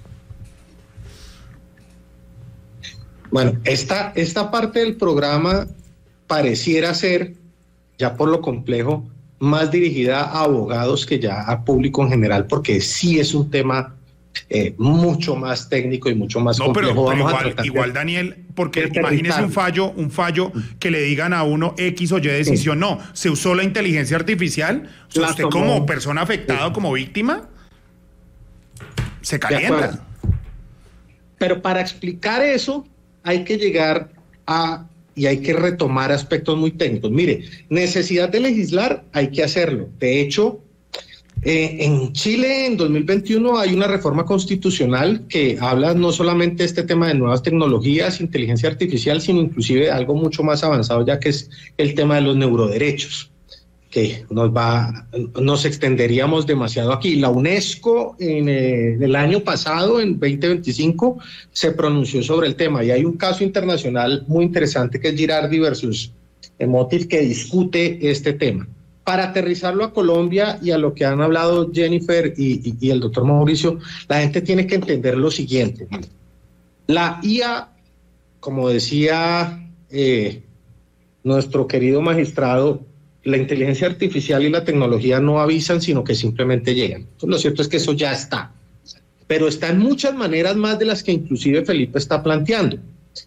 Bueno, esta, esta parte del programa pareciera ser, ya por lo complejo, más dirigida a abogados que ya a público en general, porque sí es un tema Eh, mucho más técnico y mucho más no, complejo. Pero, pero Vamos igual, a igual, Daniel, porque imagínese un fallo, un fallo que le digan a uno X o Y decisión, sí. No, se usó la inteligencia artificial, o sea, usted tomó. Como persona afectada, sí. Como víctima, se calienta. Pero para explicar eso hay que llegar a, y hay que retomar aspectos muy técnicos. Mire, necesidad de legislar, hay que hacerlo. De hecho, Eh, en Chile, en dos mil veintiuno, hay una reforma constitucional que habla no solamente de este tema de nuevas tecnologías, inteligencia artificial, sino inclusive de algo mucho más avanzado, ya que es el tema de los neuroderechos, que nos va, nos extenderíamos demasiado aquí. La UNESCO en eh, el año pasado, en veinte veinticinco, se pronunció sobre el tema, y hay un caso internacional muy interesante que es Girardi versus Emotiv, que discute este tema. Para aterrizarlo a Colombia y a lo que han hablado Jennifer y, y, y el doctor Mauricio, la gente tiene que entender lo siguiente. La I A, como decía eh, nuestro querido magistrado, la inteligencia artificial y la tecnología no avisan, sino que simplemente llegan. Entonces, lo cierto es que eso ya está, pero está en muchas maneras más de las que inclusive Felipe está planteando.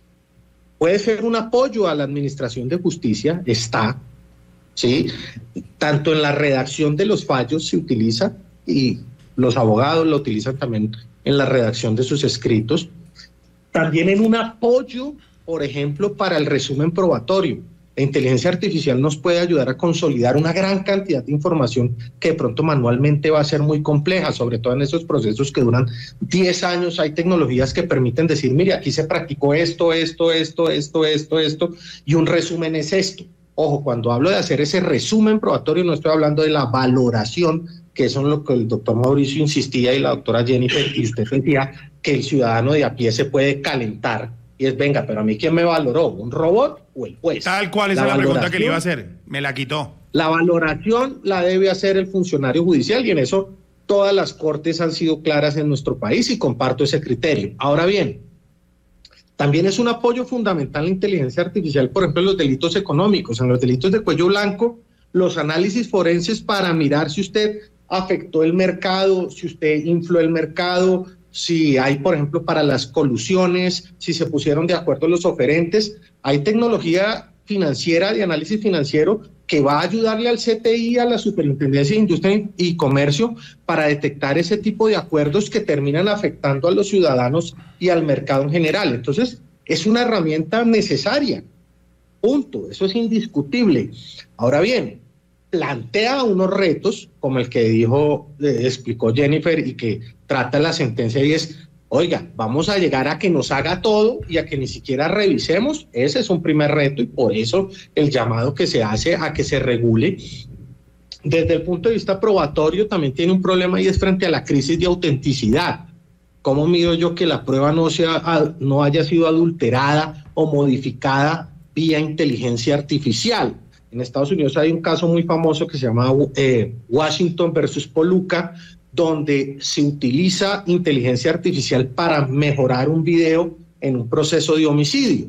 Puede ser un apoyo a la administración de justicia, está, ¿sí? Tanto en la redacción de los fallos se utiliza, y los abogados lo utilizan también en la redacción de sus escritos. También en un apoyo, por ejemplo, para el resumen probatorio. La inteligencia artificial nos puede ayudar a consolidar una gran cantidad de información que de pronto manualmente va a ser muy compleja, sobre todo en esos procesos que duran diez años. Hay tecnologías que permiten decir, mire, aquí se practicó esto, esto, esto, esto, esto, esto, y un resumen es esto. Ojo, cuando hablo de hacer ese resumen probatorio, no estoy hablando de la valoración, que eso es lo que el doctor Mauricio insistía y la doctora Jennifer, y usted decía que el ciudadano de a pie se puede calentar, y es, venga, pero a mí ¿quién me valoró? ¿Un robot o el juez? Tal cual, esa es la pregunta que le iba a hacer, me la quitó. La valoración la debe hacer el funcionario judicial, y en eso todas las cortes han sido claras en nuestro país, y comparto ese criterio. Ahora bien, también es un apoyo fundamental la inteligencia artificial, por ejemplo, en los delitos económicos. En los delitos de cuello blanco, los análisis forenses para mirar si usted afectó el mercado, si usted infló el mercado, si hay, por ejemplo, para las colusiones, si se pusieron de acuerdo los oferentes. Hay tecnología financiera, de análisis financiero, que va a ayudarle al C T I, a la Superintendencia de Industria y Comercio, para detectar ese tipo de acuerdos que terminan afectando a los ciudadanos y al mercado en general. Entonces, es una herramienta necesaria, punto, eso es indiscutible. Ahora bien, plantea unos retos, como el que dijo, eh, explicó Jennifer, y que trata la sentencia, y es, oiga, vamos a llegar a que nos haga todo y a que ni siquiera revisemos. Ese es un primer reto, y por eso el llamado que se hace a que se regule. Desde el punto de vista probatorio también tiene un problema, y es frente a la crisis de autenticidad. ¿Cómo mido yo que la prueba no, sea, no haya sido adulterada o modificada vía inteligencia artificial? En Estados Unidos hay un caso muy famoso que se llama eh, Washington versus Poluca, donde se utiliza inteligencia artificial para mejorar un video en un proceso de homicidio.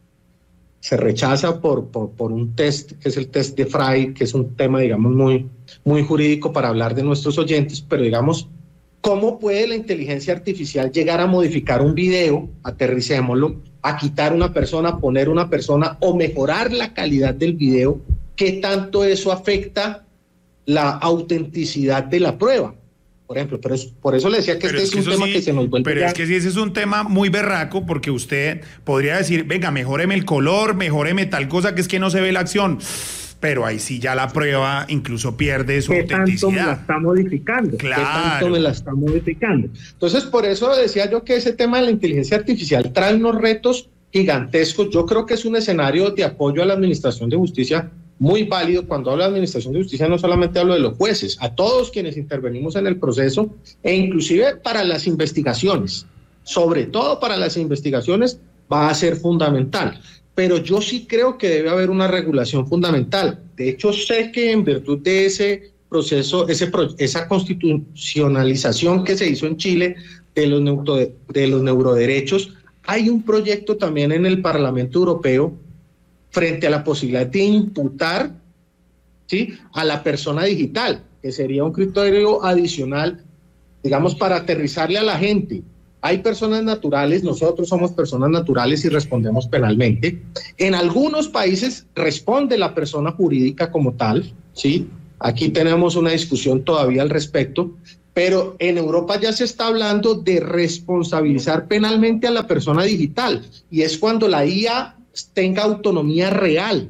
Se rechaza por, por, por un test, que es el test de Frey, que es un tema, digamos, muy, muy jurídico para hablar de nuestros oyentes, pero digamos, ¿cómo puede la inteligencia artificial llegar a modificar un video, aterricémoslo, a quitar una persona, a poner una persona o mejorar la calidad del video? ¿Qué tanto eso afecta la autenticidad de la prueba? Por ejemplo, pero es, por eso le decía que pero este es, es que un tema sí, que se nos vuelve. Pero ya... es que sí, ese es un tema muy berraco, porque usted podría decir, venga, mejóreme el color, mejóreme tal cosa, que es que no se ve la acción. Pero ahí sí ya la prueba incluso pierde su ¿Qué autenticidad. tanto me la está modificando? Claro. ¿Qué tanto me la está modificando? Entonces, por eso decía yo que ese tema de la inteligencia artificial trae unos retos gigantescos. Yo creo que es un escenario de apoyo a la Administración de Justicia muy válido. Cuando hablo de Administración de Justicia no solamente hablo de los jueces, a todos quienes intervenimos en el proceso, e inclusive para las investigaciones, sobre todo para las investigaciones va a ser fundamental. Pero yo sí creo que debe haber una regulación fundamental. De hecho, sé que en virtud de ese proceso, ese pro, esa constitucionalización que se hizo en Chile de los, neuro, de los neuroderechos, hay un proyecto también en el Parlamento Europeo frente a la posibilidad de imputar, ¿sí?, a la persona digital, que sería un criterio adicional, digamos, para aterrizarle a la gente. Hay personas naturales, nosotros somos personas naturales y respondemos penalmente. En algunos países responde la persona jurídica como tal, ¿sí? Aquí tenemos una discusión todavía al respecto, pero en Europa ya se está hablando de responsabilizar penalmente a la persona digital, y es cuando la I A tenga autonomía real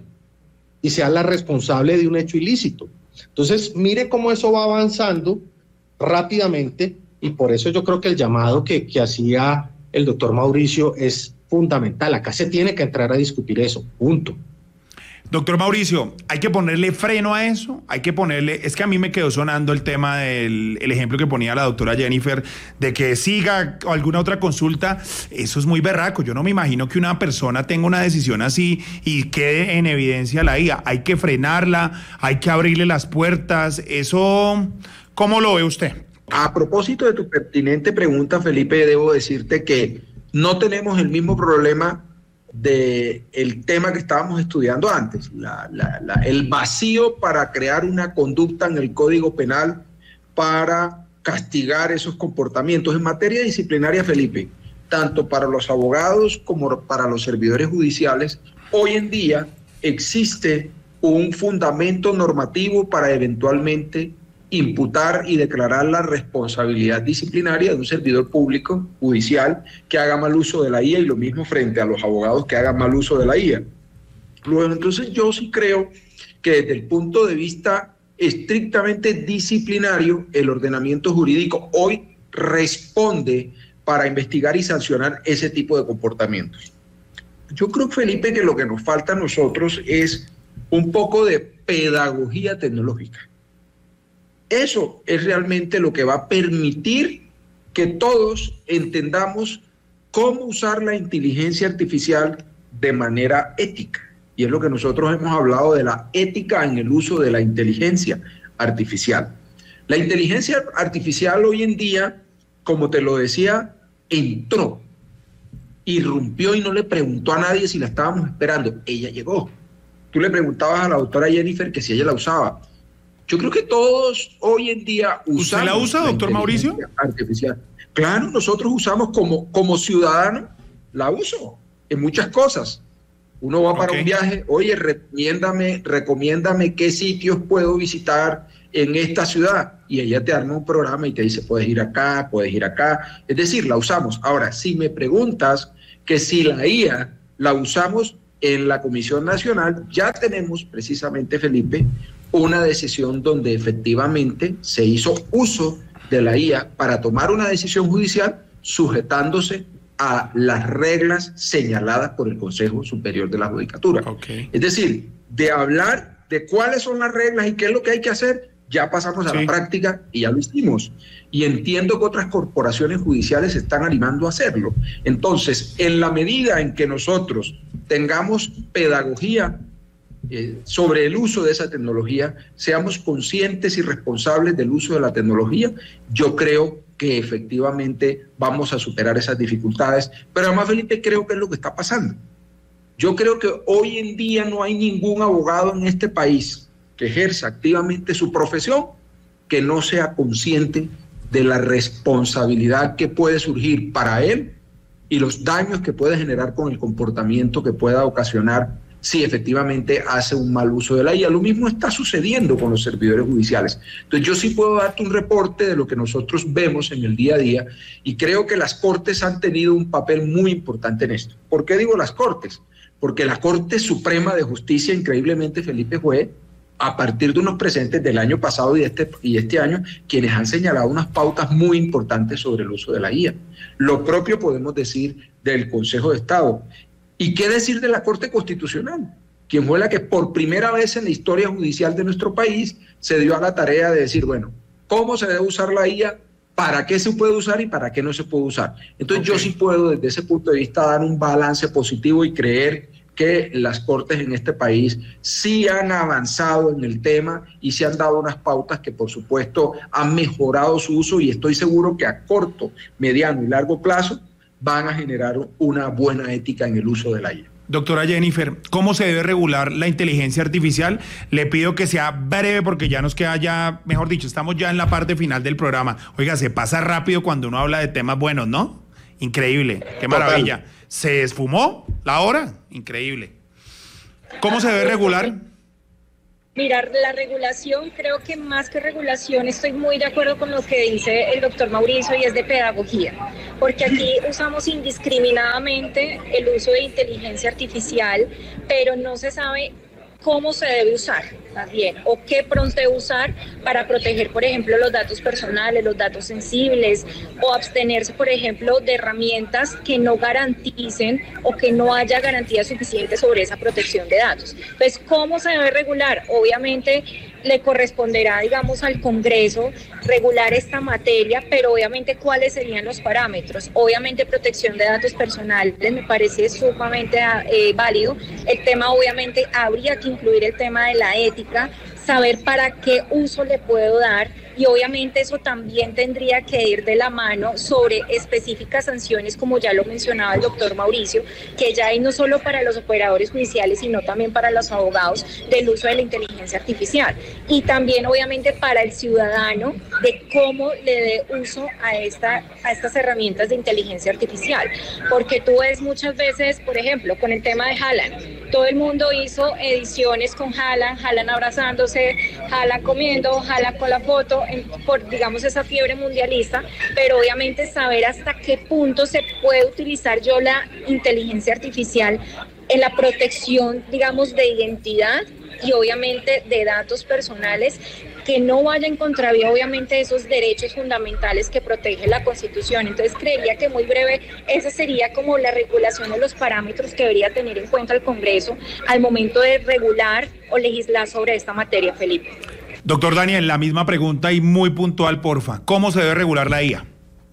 y sea la responsable de un hecho ilícito. Entonces, mire cómo eso va avanzando rápidamente, y por eso yo creo que el llamado que, que hacía el doctor Mauricio es fundamental. Acá se tiene que entrar a discutir eso, punto. Doctor Mauricio, hay que ponerle freno a eso, hay que ponerle, es que a mí me quedó sonando el tema del el ejemplo que ponía la doctora Jennifer, de que siga alguna otra consulta. Eso es muy berraco. Yo no me imagino que una persona tenga una decisión así y quede en evidencia la I A. Hay que frenarla, hay que abrirle las puertas. Eso, ¿cómo lo ve usted? A propósito de tu pertinente pregunta, Felipe, debo decirte que no tenemos el mismo problema de el tema que estábamos estudiando antes, la, la, la, el vacío para crear una conducta en el Código Penal para castigar esos comportamientos. En materia disciplinaria, Felipe, tanto para los abogados como para los servidores judiciales, hoy en día existe un fundamento normativo para eventualmente imputar y declarar la responsabilidad disciplinaria de un servidor público judicial que haga mal uso de la I A, y lo mismo frente a los abogados que hagan mal uso de la I A. Luego, entonces yo sí creo que desde el punto de vista estrictamente disciplinario, el ordenamiento jurídico hoy responde para investigar y sancionar ese tipo de comportamientos. Yo creo, Felipe, que lo que nos falta a nosotros es un poco de pedagogía tecnológica. Eso es realmente lo que va a permitir que todos entendamos cómo usar la inteligencia artificial de manera ética. Y es lo que nosotros hemos hablado de la ética en el uso de la inteligencia artificial. La inteligencia artificial hoy en día, como te lo decía, entró, irrumpió y no le preguntó a nadie si la estábamos esperando. Ella llegó. Tú le preguntabas a la doctora Jennifer que si ella la usaba. Yo creo que todos hoy en día usamos. ¿Usted la usa, doctor Mauricio? Artificial. Claro, nosotros usamos como, como ciudadano, la uso en muchas cosas. Uno va para okay. un viaje, oye, recomiéndame, recomiéndame qué sitios puedo visitar en esta ciudad. Y ella te arma un programa y te dice, puedes ir acá, puedes ir acá. Es decir, la usamos. Ahora, si me preguntas que si la I A la usamos en la Comisión Nacional, ya tenemos precisamente, Felipe, una decisión donde efectivamente se hizo uso de la I A para tomar una decisión judicial sujetándose a las reglas señaladas por el Consejo Superior de la Judicatura. Okay. Es decir, de hablar de cuáles son las reglas y qué es lo que hay que hacer, ya pasamos a sí. la práctica y ya lo hicimos. Y entiendo que otras corporaciones judiciales se están animando a hacerlo. Entonces, en la medida en que nosotros tengamos pedagogía eh, sobre el uso de esa tecnología, seamos conscientes y responsables del uso de la tecnología, yo creo que efectivamente vamos a superar esas dificultades. Pero además, Felipe, creo que es lo que está pasando. Yo creo que hoy en día no hay ningún abogado en este país que ejerza activamente su profesión que no sea consciente de la responsabilidad que puede surgir para él y los daños que puede generar con el comportamiento que pueda ocasionar si efectivamente hace un mal uso de la I A. Lo mismo está sucediendo con los servidores judiciales. Entonces yo sí puedo darte un reporte de lo que nosotros vemos en el día a día y creo que las Cortes han tenido un papel muy importante en esto. ¿Por qué digo las Cortes? Porque la Corte Suprema de Justicia, increíblemente, Felipe, fue a partir de unos presentes del año pasado y este, y este año, quienes han señalado unas pautas muy importantes sobre el uso de la I A. Lo propio podemos decir del Consejo de Estado. ¿Y qué decir de la Corte Constitucional? Quien fue la que por primera vez en la historia judicial de nuestro país se dio a la tarea de decir, bueno, ¿cómo se debe usar la I A? ¿Para qué se puede usar y para qué no se puede usar? Entonces okay. yo sí puedo desde ese punto de vista dar un balance positivo y creer que las Cortes en este país sí han avanzado en el tema y se han dado unas pautas que por supuesto han mejorado su uso y estoy seguro que a corto, mediano y largo plazo van a generar una buena ética en el uso de la I A. Doctora Jennifer, ¿cómo se debe regular la inteligencia artificial? Le pido que sea breve porque ya nos queda ya, mejor dicho, estamos ya en la parte final del programa. Oiga, se pasa rápido cuando uno habla de temas buenos, ¿no? Increíble, qué maravilla. Total. ¿Se esfumó la hora? Increíble. ¿Cómo se debe regular? Mira, la regulación, creo que más que regulación, estoy muy de acuerdo con lo que dice el doctor Mauricio y es de pedagogía, porque aquí usamos indiscriminadamente el uso de inteligencia artificial, pero no se sabe cómo se debe usar, más bien, o qué pronto debe usar para proteger, por ejemplo, los datos personales, los datos sensibles, o abstenerse, por ejemplo, de herramientas que no garanticen o que no haya garantía suficiente sobre esa protección de datos. Entonces, ¿cómo se debe regular? Obviamente le corresponderá, digamos, al Congreso regular esta materia, pero obviamente cuáles serían los parámetros. Obviamente protección de datos personales me parece sumamente eh, válido. El tema obviamente habría que incluir el tema de la ética, saber para qué uso le puedo dar y obviamente eso también tendría que ir de la mano sobre específicas sanciones, como ya lo mencionaba el doctor Mauricio, que ya hay no solo para los operadores judiciales, sino también para los abogados del uso de la inteligencia artificial y también obviamente para el ciudadano de cómo le dé uso a, esta, a estas herramientas de inteligencia artificial, porque tú ves muchas veces, por ejemplo, con el tema de Haaland, todo el mundo hizo ediciones con Haaland, Haaland abrazándose, Haaland comiendo, Haaland con la foto, en, por digamos esa fiebre mundialista, pero obviamente saber hasta qué punto se puede utilizar yo la inteligencia artificial en la protección, digamos, de identidad y obviamente de datos personales, que no vaya en contravía obviamente de esos derechos fundamentales que protege la Constitución. Entonces creería que muy breve esa sería como la regulación de los parámetros que debería tener en cuenta el Congreso al momento de regular o legislar sobre esta materia, Felipe. Doctor Daniel, la misma pregunta y muy puntual, porfa. ¿Cómo se debe regular la I A?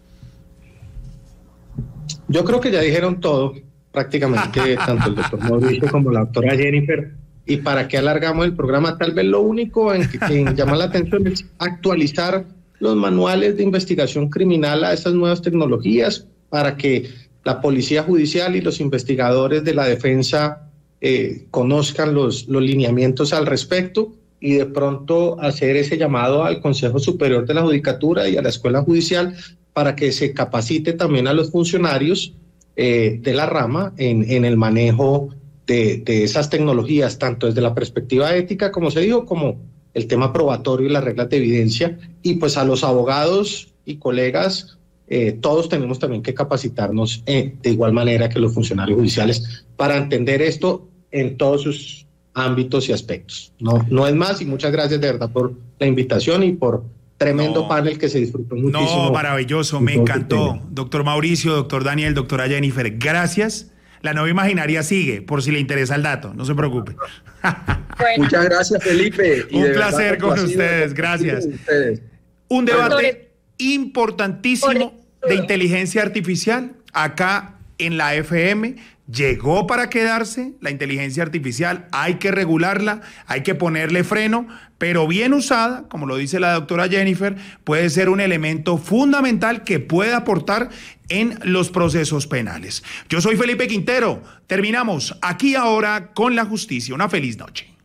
Yo creo que ya dijeron todo, prácticamente, tanto el doctor Mauricio como la doctora Jennifer. ¿Y para qué alargamos el programa? Tal vez lo único en que, que llama la atención es actualizar los manuales de investigación criminal a estas nuevas tecnologías para que la policía judicial y los investigadores de la defensa eh, conozcan los, los lineamientos al respecto y de pronto hacer ese llamado al Consejo Superior de la Judicatura y a la Escuela Judicial para que se capacite también a los funcionarios eh, de la rama en, en el manejo De, de esas tecnologías, tanto desde la perspectiva ética, como se dijo, como el tema probatorio y las reglas de evidencia. Y pues a los abogados y colegas, eh, todos tenemos también que capacitarnos eh, de igual manera que los funcionarios judiciales para entender esto en todos sus ámbitos y aspectos. No, no es más, y muchas gracias de verdad por la invitación y por tremendo no, panel que se disfrutó muchísimo. No, maravilloso, me encantó. Doctor Mauricio, doctor Daniel, doctora Jennifer, gracias. La novia imaginaria sigue, por si le interesa el dato, no se preocupe. Bueno. Muchas gracias, Felipe. Y Un placer verdad, con ustedes, gracias. Ustedes. Un debate importantísimo de inteligencia artificial acá en la F M. Llegó para quedarse la inteligencia artificial, hay que regularla, hay que ponerle freno, pero bien usada, como lo dice la doctora Jennifer, puede ser un elemento fundamental que puede aportar en los procesos penales. Yo soy Felipe Quintero, terminamos Aquí Ahora con la Justicia. Una feliz noche.